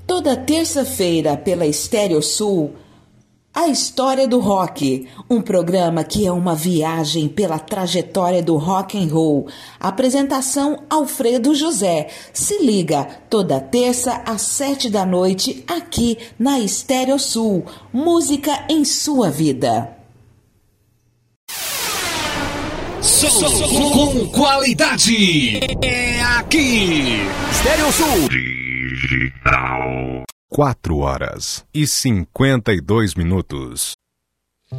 Toda terça-feira pela Estéreo Sul, A História do Rock, um programa que é uma viagem pela trajetória do rock and roll. Apresentação Alfredo José. Se liga, toda terça às 7 da noite, aqui na Estéreo Sul. Música em sua vida. Som com qualidade. É aqui. Estéreo Sul. Digital. 4 horas e 52 minutos.